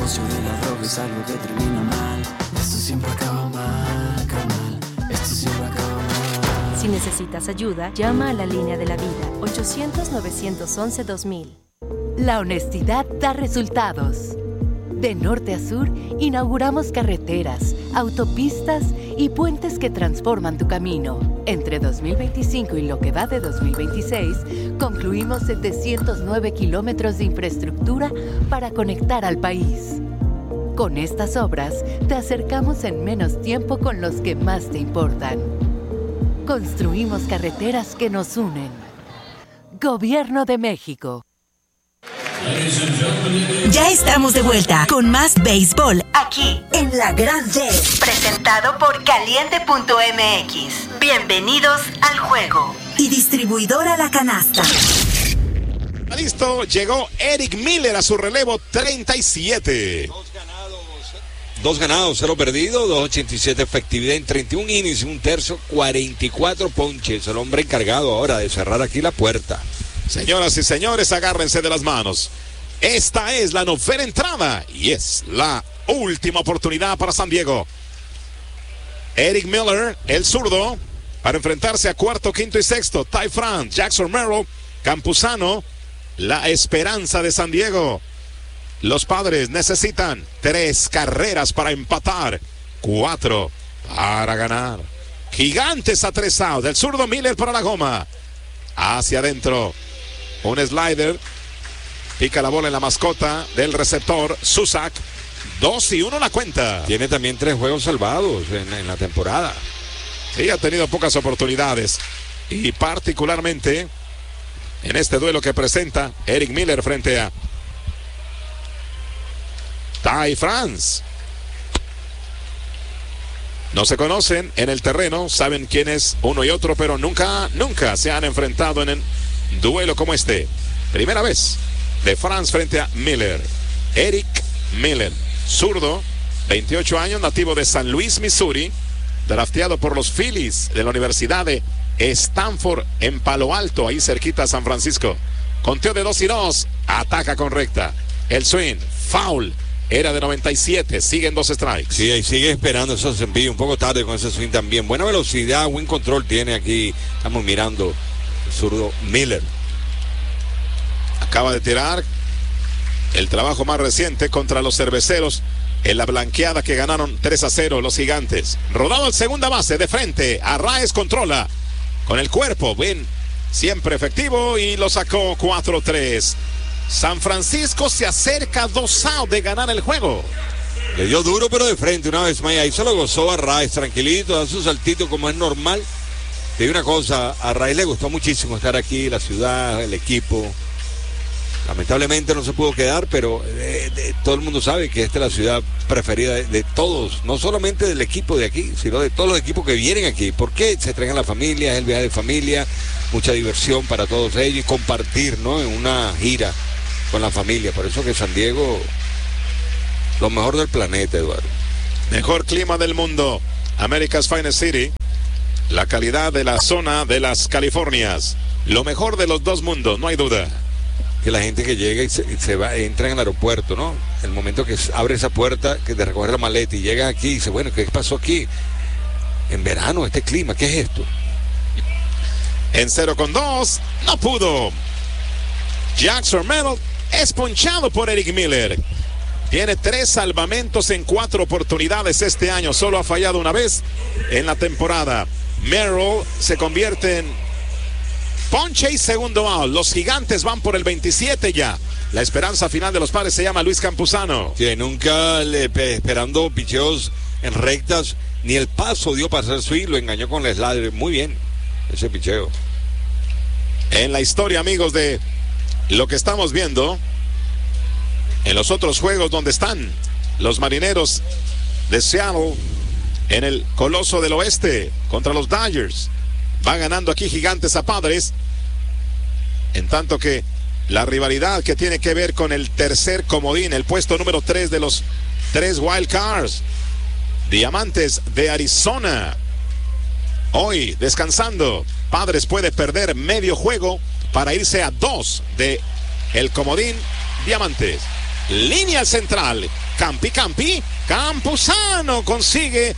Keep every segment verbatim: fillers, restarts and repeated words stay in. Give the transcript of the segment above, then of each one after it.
negocio de la droga es algo que termina mal. Esto siempre acaba mal, carnal. Esto siempre acaba mal. Si necesitas ayuda, llama a la línea de la vida, ochocientos, novecientos once, dos mil. La honestidad da resultados. De norte a sur, inauguramos carreteras, autopistas y puentes que transforman tu camino. Entre dos mil veinticinco y lo que va de dos mil veintiséis, concluimos setecientos nueve kilómetros de infraestructura para conectar al país. Con estas obras, te acercamos en menos tiempo con los que más te importan. Construimos carreteras que nos unen. Gobierno de México. Ya estamos de vuelta con más béisbol aquí en La Gran D, presentado por Caliente punto M X. Bienvenidos al juego. Y distribuidora La Canasta. Listo, llegó Eric Miller a su relevo treinta y siete. Dos ganados, dos ganados, cero perdidos, dos ochenta y siete efectividad en treinta y un innings, un tercio, cuarenta y cuatro ponches. El hombre encargado ahora de cerrar aquí la puerta. Señoras y señores, agárrense de las manos. Esta es la novena entrada y es la última oportunidad para San Diego. Eric Miller, el zurdo, para enfrentarse a cuarto, quinto y sexto. Ty France, Jackson Merrill, Campuzano, la esperanza de San Diego. Los Padres necesitan tres carreras para empatar, cuatro para ganar. Gigantes a tres outs. El zurdo Miller para la goma. Hacia adentro. Un slider. Pica la bola en la mascota del receptor, Susak. Dos y uno la cuenta. Tiene también tres juegos salvados en, en la temporada. Sí, ha tenido pocas oportunidades. Y particularmente en este duelo que presenta Eric Miller frente a Ty France. No se conocen en el terreno, saben quién es uno y otro, pero nunca, nunca se han enfrentado en un duelo como este. Primera vez de France frente a Miller. Eric Miller, zurdo, veintiocho años, nativo de San Luis, Missouri, drafteado por los Phillies de la Universidad de Stanford en Palo Alto, ahí cerquita a San Francisco. Conteo de dos y dos, ataca con recta. El swing, foul. Era de noventa y siete, siguen dos strikes. Sí, y sigue esperando esos envíos, un poco tarde con ese swing también. Buena velocidad, buen control tiene aquí. Estamos mirando el zurdo Miller. Acaba de tirar el trabajo más reciente contra los Cerveceros en la blanqueada que ganaron tres a cero los Gigantes. Rodado al segunda base, de frente, Arraez controla con el cuerpo, ven, siempre efectivo y lo sacó cuatro tres. San Francisco se acerca a dos outs de ganar el juego. Le dio duro pero de frente una vez más, ahí se lo gozó a Arraez, tranquilito, da su saltito como es normal. Te digo una cosa, a Arraez le gustó muchísimo estar aquí, la ciudad, el equipo. Lamentablemente no se pudo quedar, pero de, de, todo el mundo sabe que esta es la ciudad preferida de, de todos, no solamente del equipo de aquí, sino de todos los equipos que vienen aquí. ¿Por qué? Se traen a la familia, es el viaje de familia, mucha diversión para todos ellos y compartir, ¿no? En una gira con la familia. Por eso que San Diego, lo mejor del planeta, Eduardo. Mejor clima del mundo, America's Finest City, la calidad de la zona de las Californias, lo mejor de los dos mundos, no hay duda. Que la gente que llega y se, y se va, entra en el aeropuerto, ¿no? El momento que abre esa puerta, que de recoger la maleta y llega aquí y dice, bueno, ¿qué pasó aquí? En verano, este clima, ¿qué es esto? En cero con dos, no pudo. Jackson Merrill es ponchado por Eric Miller. Tiene tres salvamentos en cuatro oportunidades este año, solo ha fallado una vez en la temporada. Merrill se convierte en ponche y segundo out. Los Gigantes van por el veintisiete ya. La esperanza final de los Padres se llama Luis Campuzano. Sí, nunca le, esperando picheos en rectas, ni el paso dio para hacer swing, lo engañó con el slider. Muy bien ese picheo. En la historia, amigos, de lo que estamos viendo en los otros juegos donde están los Marineros de Seattle en el Coloso del Oeste contra los Dodgers. Va ganando aquí Gigantes a Padres, en tanto que la rivalidad que tiene que ver con el tercer comodín, el puesto número tres de los tres Wild Cards, Diamantes de Arizona. Hoy descansando, Padres puede perder medio juego para irse a dos de el comodín Diamantes. Línea central. Campi, Campi. Campuzano consigue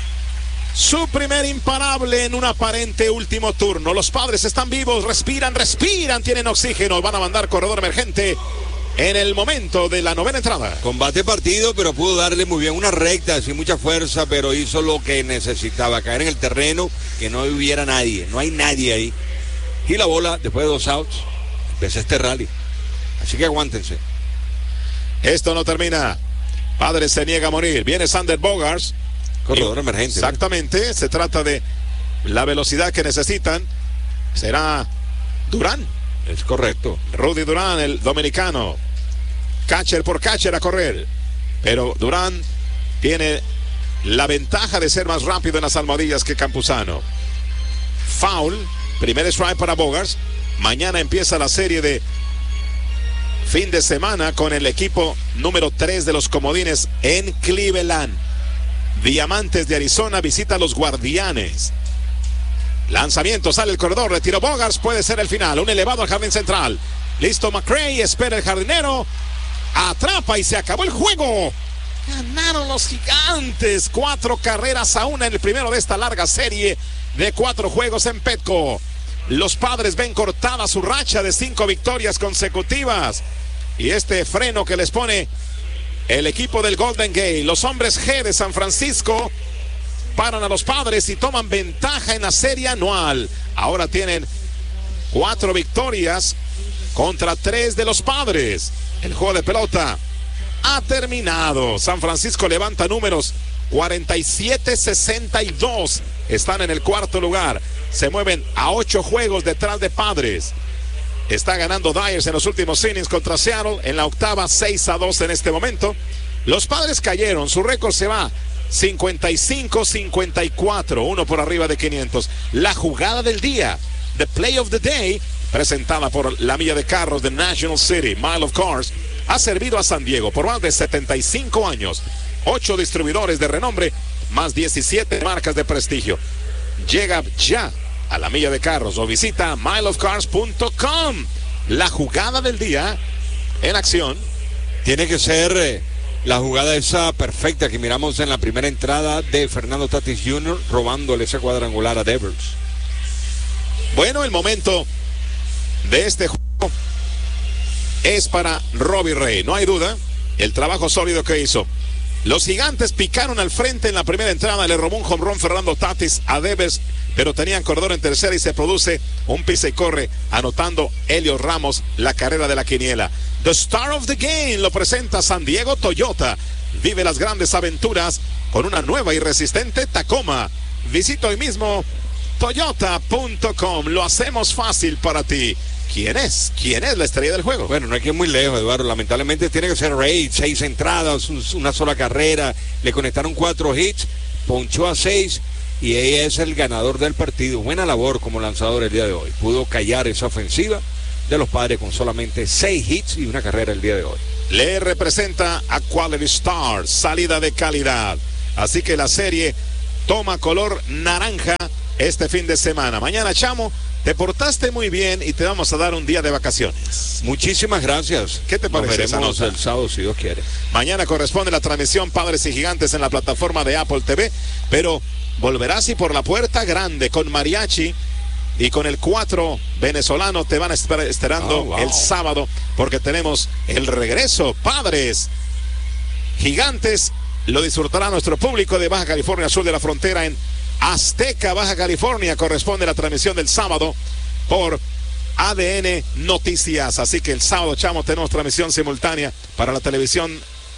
su primer imparable en un aparente último turno. Los Padres están vivos, respiran, respiran, tienen oxígeno. Van a mandar corredor emergente en el momento de la novena entrada. Combate partido, pero pudo darle muy bien una recta, sin mucha fuerza, pero hizo lo que necesitaba, caer en el terreno, que no hubiera nadie, no hay nadie ahí. Y la bola, después de dos outs, empieza este rally. Así que aguántense. Esto no termina. Padres se niega a morir. Viene Sander Bogaerts. Corredor emergente. Exactamente, ¿no? Se trata de la velocidad que necesitan. Será Durán. Es correcto. Rudy Durán, el dominicano. Catcher por catcher a correr. Pero Durán tiene la ventaja de ser más rápido en las almohadillas que Campuzano. Foul. Primer strike para Bogaerts. Mañana empieza la serie de fin de semana con el equipo número tres de los comodines en Cleveland. Diamantes de Arizona visita a los Guardianes. Lanzamiento, sale el corredor, retiró Bogaerts, puede ser el final. Un elevado al jardín central. Listo McRae, espera el jardinero. Atrapa y se acabó el juego. Ganaron los Gigantes. Cuatro carreras a una en el primero de esta larga serie de cuatro juegos en Petco. Los Padres ven cortada su racha de cinco victorias consecutivas. Y este freno que les pone el equipo del Golden Gate, los hombres G de San Francisco, paran a los Padres y toman ventaja en la serie anual. Ahora tienen cuatro victorias contra tres de los Padres. El juego de pelota ha terminado. San Francisco levanta números cuarenta y siete sesenta y dos. Están en el cuarto lugar. Se mueven a ocho juegos detrás de Padres. Está ganando Dyers en los últimos innings contra Seattle. En la octava, seis a dos en este momento. Los Padres cayeron. Su récord se va cincuenta y cinco cincuenta y cuatro. Uno por arriba de quinientos. La jugada del día. The Play of the Day. Presentada por la milla de carros de National City. Mile of Cars. Ha servido a San Diego por más de setenta y cinco años. Ocho distribuidores de renombre. Más diecisiete marcas de prestigio. Llega ya a la milla de carros o visita mile of cars punto com. La jugada del día en acción. Tiene que ser eh, la jugada esa perfecta que miramos en la primera entrada de Fernando Tatis junior robándole ese cuadrangular a Devers. Bueno, el momento de este juego es para Robbie Ray. No hay duda, el trabajo sólido que hizo. Los Gigantes picaron al frente en la primera entrada. Le robó un home run Fernando Tatis a Devers, pero tenían corredor en tercera y se produce un pisa y corre, anotando Helios Ramos la carrera de la quiniela. The Star of the Game lo presenta San Diego Toyota. Vive las grandes aventuras con una nueva y resistente Tacoma. Visita hoy mismo toyota punto com. Lo hacemos fácil para ti. ¿Quién es? ¿Quién es la estrella del juego? Bueno, no hay que ir muy lejos, Eduardo. Lamentablemente tiene que ser Ray. Seis entradas, una sola carrera. Le conectaron cuatro hits, ponchó a seis y ella es el ganador del partido. Buena labor como lanzador el día de hoy. Pudo callar esa ofensiva de los Padres con solamente seis hits y una carrera el día de hoy. Le representa a Quality Star, salida de calidad. Así que la serie toma color naranja este fin de semana. Mañana, Chamo, te portaste muy bien y te vamos a dar un día de vacaciones. Muchísimas gracias. ¿Qué te parece? Nos veremos el sábado si Dios quiere. Mañana corresponde la transmisión Padres y Gigantes en la plataforma de Apple T V, pero volverás y por la puerta grande con mariachi y con el cuatro venezolano te van a estar esperando oh, wow. el sábado, porque tenemos el regreso. Padres, Gigantes, lo disfrutará nuestro público de Baja California Sur de la Frontera en Azteca, Baja California. Corresponde la transmisión del sábado por A D N Noticias. Así que el sábado, Chamo, tenemos transmisión simultánea para la televisión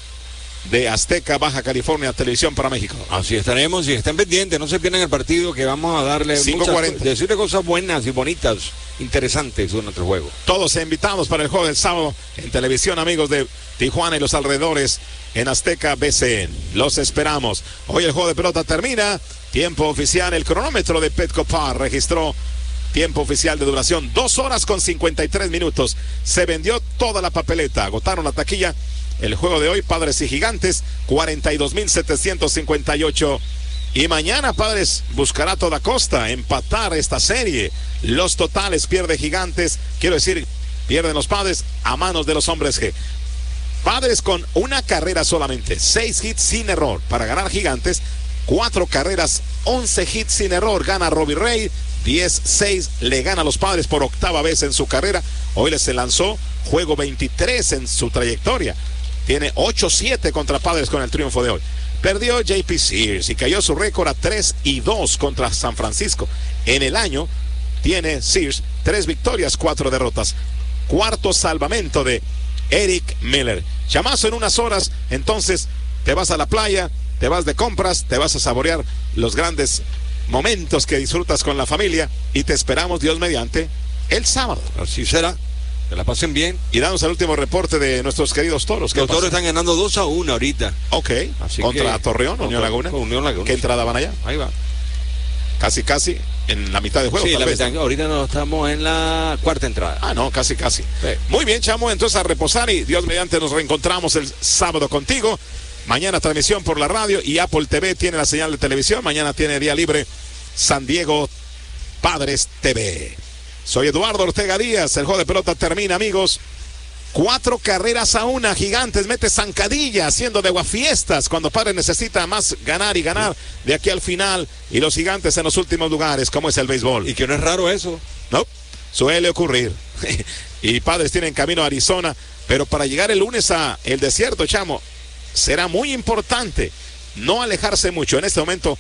de Azteca, Baja California, televisión para México. Así estaremos y estén pendientes, no se pierdan el partido, que vamos a darle muchas, decirle cosas buenas y bonitas, interesantes durante el juego. Todos invitados para el juego del sábado en televisión, amigos de Tijuana y los alrededores, en Azteca B C N. Los esperamos. Hoy el juego de pelota termina. Tiempo oficial, el cronómetro de Petco Park registró tiempo oficial de duración dos horas con cincuenta y tres minutos. Se vendió toda la papeleta, agotaron la taquilla. El juego de hoy, Padres y Gigantes, cuarenta y dos mil setecientos cincuenta y ocho. Y mañana Padres buscará a toda costa empatar esta serie. Los totales pierde Gigantes, quiero decir, pierden los Padres a manos de los hombres G. Padres con una carrera solamente, seis hits sin error para ganar Gigantes, cuatro carreras, once hits sin error, gana Robbie Ray, diez seis le gana a los Padres por octava vez en su carrera. Hoy les se lanzó juego veintitrés en su trayectoria. Tiene ocho siete contra Padres con el triunfo de hoy. Perdió J P Sears y cayó su récord a tres y dos contra San Francisco. En el año tiene Sears tres victorias, cuatro derrotas. Cuarto salvamento de Eric Miller. Chamazo, en unas horas, entonces te vas a la playa, te vas de compras, te vas a saborear los grandes momentos que disfrutas con la familia y te esperamos, Dios mediante, el sábado. Así será. Que la pasen bien. Y damos el último reporte de nuestros queridos toros. Los toros están ganando dos a uno ahorita. Ok. Así contra que, Torreón, Unión Laguna. Unión Laguna. ¿Qué entrada van allá? Ahí va. Casi, casi en la mitad de juego. Sí, tal la vez. mitad, ahorita no estamos en la cuarta entrada. Ah, no, casi, casi. Sí. Muy bien, chamo, entonces a reposar y Dios mediante nos reencontramos el sábado contigo. Mañana transmisión por la radio y Apple T V tiene la señal de televisión. Mañana tiene día libre San Diego Padres T V. Soy Eduardo Ortega Díaz. El juego de pelota termina, amigos. Cuatro carreras a una. Gigantes mete zancadilla haciendo de guafiestas cuando Padres necesita más ganar y ganar de aquí al final. Y los Gigantes en los últimos lugares, como es el béisbol. Y que no es raro eso. No, suele ocurrir. Y Padres tienen camino a Arizona. Pero para llegar el lunes a el desierto, chamo, será muy importante no alejarse mucho. En este momento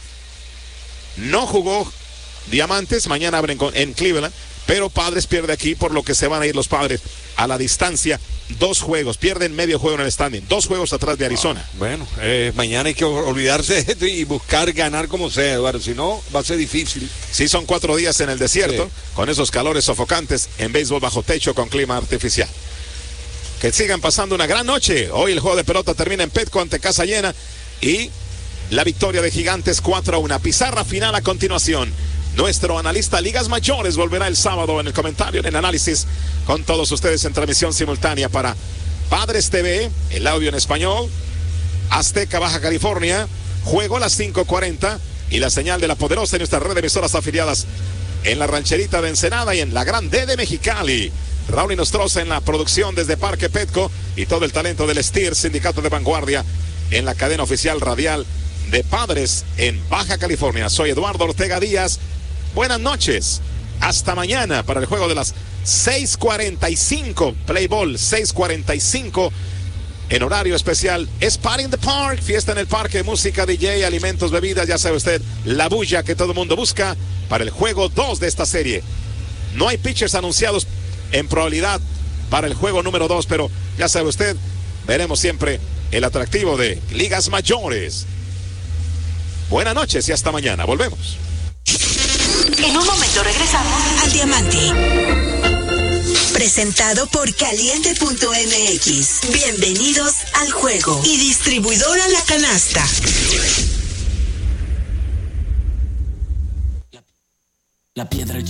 no jugó Diamantes. Mañana abren con, en Cleveland. Pero Padres pierde aquí, por lo que se van a ir los Padres a la distancia. Dos juegos, pierden medio juego en el standing. Dos juegos atrás de Arizona. Ah, bueno, eh, mañana hay que olvidarse de esto y buscar ganar como sea, Eduardo. Si no, va a ser difícil. Sí, son cuatro días en el desierto, sí, con esos calores sofocantes en béisbol bajo techo con clima artificial. Que sigan pasando una gran noche. Hoy el juego de pelota termina en Petco ante casa llena. Y la victoria de Gigantes cuatro a uno. Pizarra final a continuación. Nuestro analista Ligas Mayores volverá el sábado en el comentario, en el análisis, con todos ustedes en transmisión simultánea para Padres T V, el audio en español, Azteca Baja California, juego a las cinco cuarenta y la señal de la poderosa en nuestra red de emisoras afiliadas en la Rancherita de Ensenada y en la Gran D de Mexicali. Raúl Nostroza en la producción desde Parque Petco y todo el talento del S T I R, Sindicato de Vanguardia, en la cadena oficial radial de Padres en Baja California. Soy Eduardo Ortega Díaz. Buenas noches, hasta mañana para el juego de las seis cuarenta y cinco, Play Ball seis cuarenta y cinco en horario especial. Es Party in the Park, fiesta en el parque, música, D J, alimentos, bebidas, ya sabe usted, la bulla que todo el mundo busca para el juego dos de esta serie. No hay pitchers anunciados en probabilidad para el juego número dos, pero ya sabe usted, veremos siempre el atractivo de Ligas Mayores. Buenas noches y hasta mañana, volvemos. En un momento regresamos al Diamante. Presentado por Caliente punto M X. Bienvenidos al juego. Y distribuidora La Canasta. La piedra